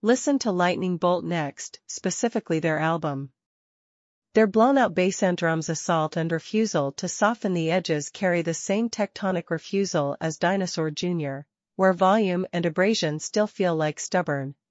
Listen to Lightning Bolt next, specifically their album. Their blown-out bass and drums assault and refusal to soften the edges carry the same tectonic refusal as Dinosaur Jr., where volume and abrasion still feel like stubborn,